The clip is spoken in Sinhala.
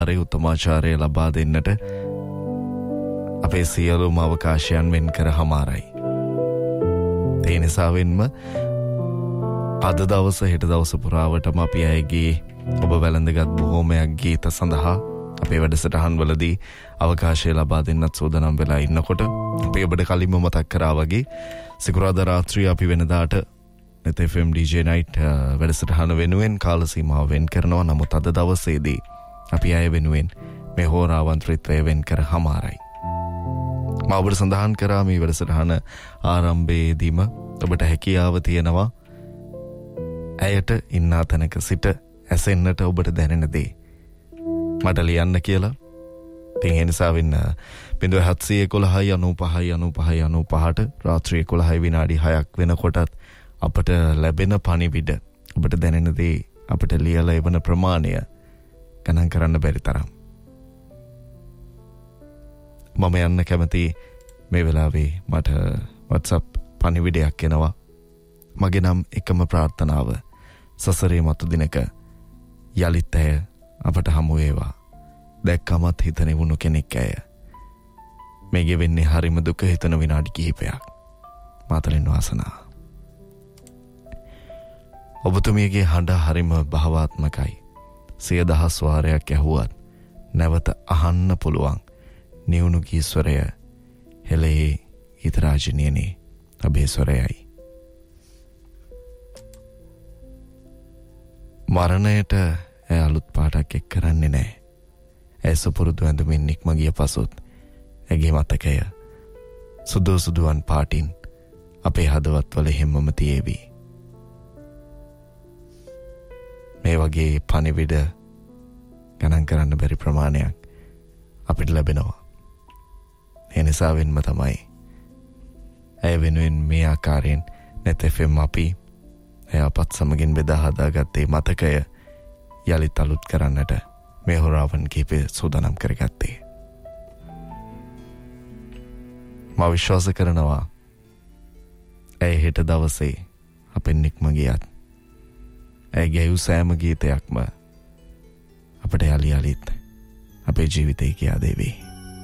උත්තමාචාරය ලබා දෙන්නට අපේ සියලුම අවකාශයන් වෙන් කර හමාරයි. ඒ නිසාවෙන්ම අද දවස හෙට දවස පුරාවටම අපි අයගේ ඔබ වැළඳගත් බොහෝමයක් ගීත සඳහා අපේ වැඩසටහන් වලදී අවකාශය ලබා දෙන්නත් සූදානම් වෙලා ඉන්නකොට අපි ඔබට කලින්ම මතක් කරා වගේ සිකුරාදා රාත්‍රියේ අපි වෙනදාට net FM DJ night වැඩසටහන වෙනුවෙන් කාල සීමාව වෙන් කරනවා. නමුත් අද දවසේදී අපි අය වෙනුවෙන් මේ හෝරාවන්ත්‍රිත්වය වෙන් කර හමාරයි. මම ඔබට සඳහන් කරා මේ වැඩසටහන ආරම්භයේදීම ඔබට හැකියාව තියෙනවා ඇයට ඉන්නා තැනක සිට ඇසෙන්නට ඔබට දැනෙන දේ මට ලියන්න කියලා. ඉතින් ඒ නිසා වෙන්න 0711959595ට රාත්‍රී 11 විනාඩි 6ක් වෙනකොටත් අපට ලැබෙන පණිවිඩ ඔබට දැනෙන දේ අපට ලියලා එවන ප්‍රමාණය ගණන් කරන්න බැරි තරම්. මම යන්න කැමති මේ වෙලාවේ මට WhatsApp පණිවිඩයක් එනවා. මගේ නම් එකම ප්‍රාර්ථනාව සසරේ මතු දිනක යලිත් ඇය අපට හමු වේවා. දැක්කමත් හිතන වුණු කෙනෙක් ඇය. මේ ගෙවෙන්නේ හරිම දුක හිතන විනාඩි කිහිපයක්. මාතලින් වාසනා. ඔබතුමියගේ හඬ හරිම භාවාත්මකයි. 100,000 වාරයක් ඇහුවත් නැවත අහන්න පුළුවන් නිවුණු ගී ස්වරය හෙළේ හිතරාජිනියනේ ඔබේ ස්වරයයි. මරණයට ඇය අලුත් පාටක් එක් කරන්නේ නැහැ. ඇය සුපුරුදු ඇඳුමින් නික්ම ගිය පසුත් ඇගේ මතකය සුදු සුදුවන් පාටින් අපේ හදවත්වල හැමම තියේවි. මේ වගේ පණිවිඩ ගණන් කරන්න බැරි ප්‍රමාණයක් අපිට ලැබෙනවා. ඒ නිසාවෙන්ම තමයි ඇය වෙනුවෙන් මේ ආකාරයෙන් net FM අපි එය අපත් සමගින් බෙදා හදාගත්තේ මතකය යලිත් අලුත් කරන්නට මේ හොරාවන් කීපේ සූදානම් කරගත්තේ. මා විශ්වාස කරනවා ඇය හෙට දවසේ අපෙන් නික්ම ගියත් ඇය ගැයූ සෑම ගීතයක්ම අපට යලි යලිත් අපේ ජීවිතේ කියා දෙවි.